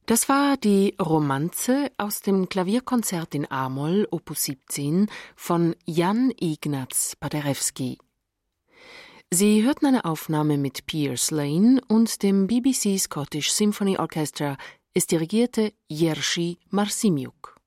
Das war die Romanze aus dem Klavierkonzert in A-Moll, Opus 17 von Jan Ignaz Paderewski. Sie hörten eine Aufnahme mit Piers Lane und dem BBC Scottish Symphony Orchestra. Es dirigierte Jerzy Marcimiuk.